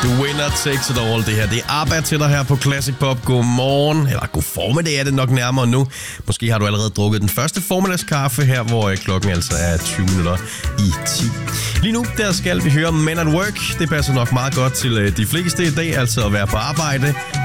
The winner takes it all, det her. Det er ABBA til dig her på Classic Pop. Godmorgen, eller god formiddag er det nok nærmere nu. Måske har du allerede drukket den første formiddagskaffe her, hvor klokken altså er 20 minutter i 10. Lige nu, der skal vi høre Men at Work. Det passer nok meget godt til de fleste i dag, altså at være på arbejde.